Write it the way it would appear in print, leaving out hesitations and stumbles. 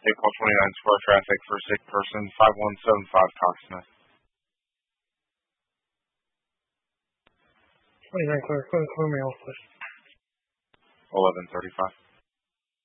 April 29 Square traffic for sick person, 5175 Coxsmith. 29 clear. Clear mail, please. 1135.